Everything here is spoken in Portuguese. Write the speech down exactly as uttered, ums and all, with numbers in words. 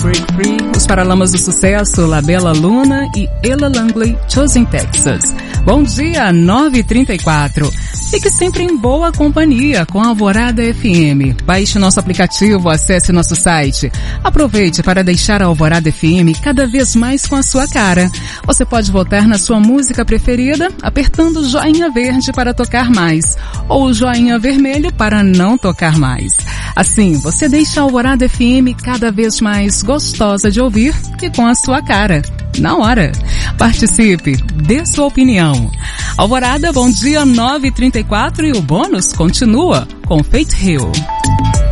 Break Free, os Paralamas do Sucesso, Labella Luna e Ella Langley, Chosen Texas. Bom dia, nove e trinta e quatro. Fique sempre em boa companhia com a Alvorada F M. Baixe nosso aplicativo, acesse nosso site. Aproveite para deixar a Alvorada F M cada vez mais com a sua cara. Você pode votar na sua música preferida apertando o joinha verde para tocar mais ou o joinha vermelho para não tocar mais. Assim, você deixa a Alvorada F M cada vez mais gostosa de ouvir e com a sua cara. Na hora. Participe, dê sua opinião. Alvorada, bom dia, nove e trinta e quatro e o bônus continua com Faith Hill.